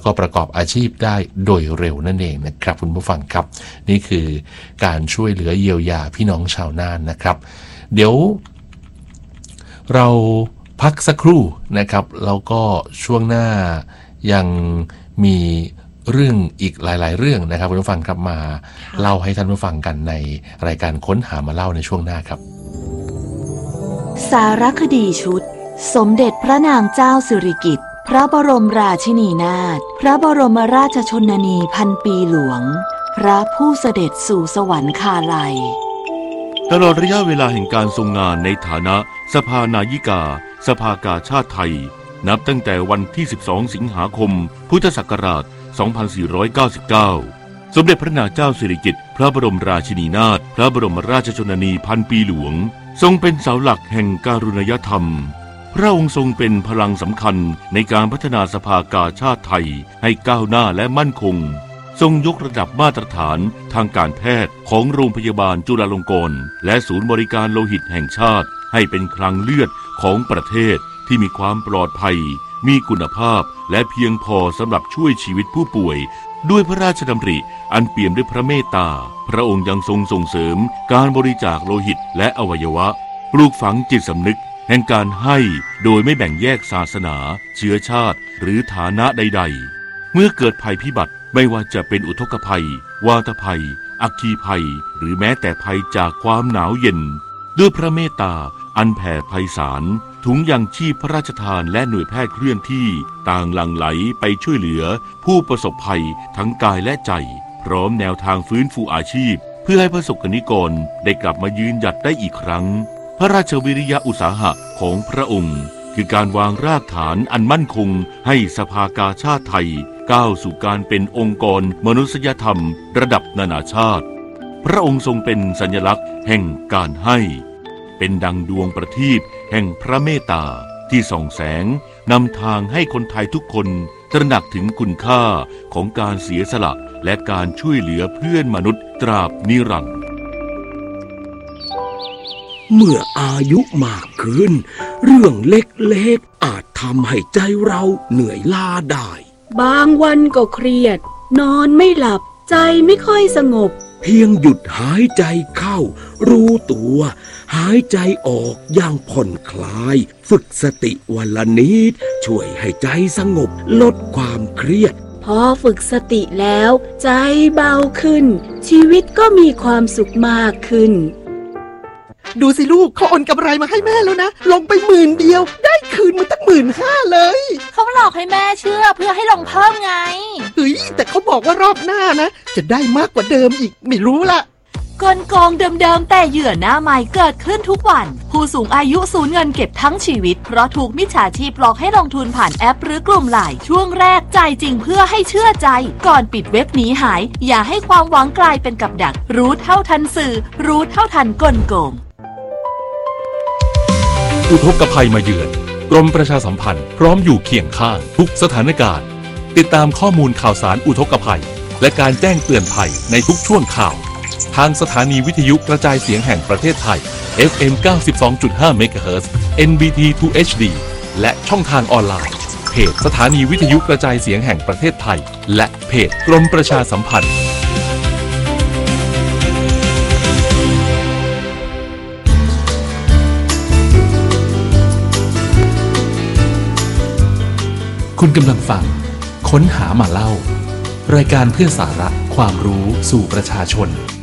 ก็ประกอบอาชีพได้โดยเร็วนั่นเองนะครับคุณผู้ฟังครับนี่คือการช่วยเหลือเยียวยาพี่น้องชาวน่านนะครับเดี๋ยวเราพักสักครู่นะครับแล้วก็ช่วงหน้ายังมีเรื่องอีกหลายๆเรื่องนะครับคุณผู้ฟังครับมาเล่าให้ท่านผู้ฟังกันในรายการค้นหามาเล่าในช่วงหน้าครับสารคดีชุดสมเด็จพระนางเจ้าสิริกิติ์พระบรมราชินีนาถพระบรมราชชนนีพันปีหลวงพระผู้เสด็จสู่สวรรคาลัยตลอดระยะเวลาแห่งการทรงงานในฐานะสภานายิกาสภากาชาติไทยนับตั้งแต่วันที่12สิงหาคมพุทธศักราช2499สมเด็จพระนางเจ้าสิริกิติ์พระบรมราชินีนาถพระบรมราชชนนีพันปีหลวงทรงเป็นเสาหลักแห่งการุณยธรรมพระองค์ทรงเป็นพลังสำคัญในการพัฒนาสภากาชาติไทยให้ก้าวหน้าและมั่นคงทรงยกระดับมาตรฐานทางการแพทย์ของโรงพยาบาลจุฬาลงกรณ์และศูนย์บริการโลหิตแห่งชาติให้เป็นคลังเลือดของประเทศที่มีความปลอดภัยมีคุณภาพและเพียงพอสำหรับช่วยชีวิตผู้ป่วยด้วยพระราชดำริอันเปี่ยมด้วยพระเมตตาพระองค์ยังทรงส่งเสริมการบริจาคโลหิตและอวัยวะปลูกฝังจิตสำนึกแห่งการให้โดยไม่แบ่งแยกศาสนาเชื้อชาติหรือฐานะใดๆเมื่อเกิดภัยพิบัติไม่ว่าจะเป็นอุทกภัยวาตภัยอัคคีภัยหรือแม้แต่ภัยจากความหนาวเย็นด้วยพระเมตตาอันแผ่ไพศาลถุงยังชีพพระราชทานและหน่วยแพทย์เคลื่อนที่ต่างหลั่งไหลไปช่วยเหลือผู้ประสบภัยทั้งกายและใจพร้อมแนวทางฟื้นฟูอาชีพเพื่อให้ประสบกนิกรได้กลับมายืนหยัดได้อีกครั้งพระราชวิริยะอุตสาหะของพระองค์คือการวางรากฐานอันมั่นคงให้สภากาชาติไทยก้าวสู่การเป็นองค์กรมนุษยธรรมระดับนานาชาติพระองค์ทรงเป็นสัญลักษณ์แห่งการให้เป็นดังดวงประทีปแห่งพระเมตตาที่ส่องแสงนำทางให้คนไทยทุกคนตระหนักถึงคุณค่าของการเสียสละและการช่วยเหลือเพื่อนมนุษย์ตราบนิรันดร์เมื่ออายุมากขึ้นเรื่องเล็กๆอาจทำให้ใจเราเหนื่อยล้าได้บางวันก็เครียดนอนไม่หลับใจไม่ค่อยสงบเพียงหยุดหายใจเข้ารู้ตัวหายใจออกอย่างผ่อนคลายฝึกสติวันละนิดช่วยให้ใจสงบลดความเครียดพอฝึกสติแล้วใจเบาขึ้นชีวิตก็มีความสุขมากขึ้นดูสิลูกเขาโอนกำไรมาให้แม่แล้วนะลงไป10,000เดียวได้คืนมาตั้ง15,000เลยเขาหลอกให้แม่เชื่อเพื่อให้ลงเพิ่มไงเฮ้ยแต่เขาบอกว่ารอบหน้านะจะได้มากกว่าเดิมอีกไม่รู้ละกลโกงเดิมๆแต่เหยื่อหน้าใหม่เกิดขึ้นทุกวันผู้สูงอายุสูญเงินเก็บทั้งชีวิตเพราะถูกมิจฉาชีพหลอกให้ลงทุนผ่านแอปหรือกลุ่มไลน์ช่วงแรกจ่ายจริงเพื่อให้เชื่อใจก่อนปิดเว็บหนีหายอย่าให้ความหวังกลายเป็นกับดักรู้เท่าทันสื่อรู้เท่าทันกลโกงอุทกภัยมาเยือนกรมประชาสัมพันธ์พร้อมอยู่เคียงข้างทุกสถานการณ์ติดตามข้อมูลข่าวสารอุทกภัยและการแจ้งเตือนภัยในทุกช่วงข่าวทางสถานีวิทยุกระจายเสียงแห่งประเทศไทย FM 92.5 MHz NBT 2 HD และช่องทางออนไลน์เพจสถานีวิทยุกระจายเสียงแห่งประเทศไทยและเพจกรมประชาสัมพันธ์คุณกำลังฟังค้นหามาเล่ารายการเพื่อสาระความรู้สู่ประชาชน